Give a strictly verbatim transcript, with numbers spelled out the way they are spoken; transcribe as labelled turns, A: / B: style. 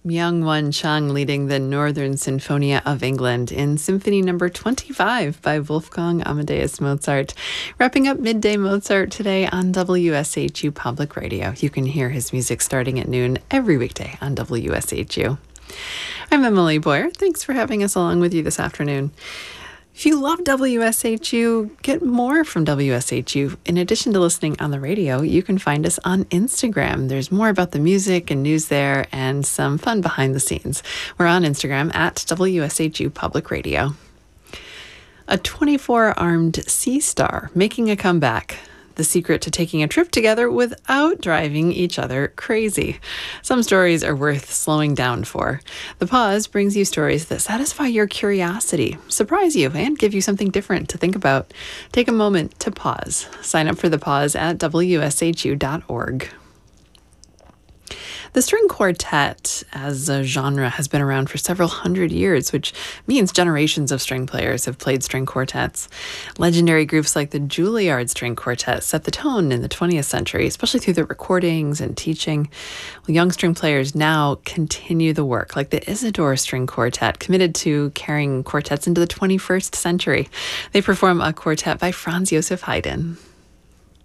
A: Myung-Won Chung leading the Northern Sinfonia of England in Symphony Number twenty-five by Wolfgang Amadeus Mozart. Wrapping up Midday Mozart today on W S H U Public Radio. You can hear his music starting at noon every weekday on W S H U. I'm Emily Boyer. Thanks for having us along with you this afternoon. If you love W S H U, get more from W S H U. In addition to listening on the radio, you can find us on Instagram. There's more about the music and news there and some fun behind the scenes. We're on Instagram at W S H U Public Radio. A twenty-four armed sea star making a comeback. The secret to taking a trip together without driving each other crazy. Some stories are worth slowing down for. The Pause brings you stories that satisfy your curiosity, surprise you, and give you something different to think about. Take a moment to pause. Sign up for The Pause at W S H U dot org. The string quartet as a genre has been around for several hundred years, which means generations of string players have played string quartets. Legendary groups like the Juilliard String Quartet set the tone in the twentieth century, especially through their recordings and teaching. Well, young string players now continue the work, like the Isidore String Quartet, committed to carrying quartets into the twenty-first century. They perform a quartet by Franz Joseph Haydn.